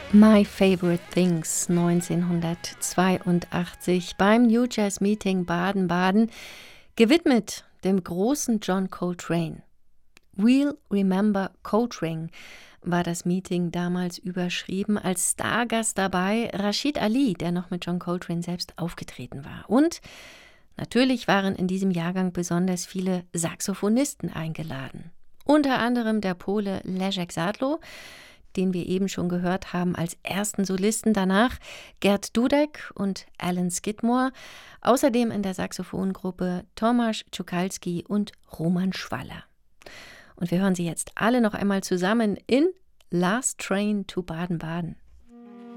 My Favorite Things 1982 beim New Jazz Meeting Baden-Baden, gewidmet dem großen John Coltrane. We'll Remember Coltrane war das Meeting damals überschrieben, als Stargast dabei Rashid Ali, der noch mit John Coltrane selbst aufgetreten war. Und natürlich waren in diesem Jahrgang besonders viele Saxophonisten eingeladen. Unter anderem der Pole Leszek Zadlo, den wir eben schon gehört haben als ersten Solisten, danach Gert Dudek und Alan Skidmore, außerdem in der Saxophongruppe Tomasz Czukalski und Roman Schwaller. Und wir hören sie jetzt alle noch einmal zusammen in Last Train to Baden-Baden.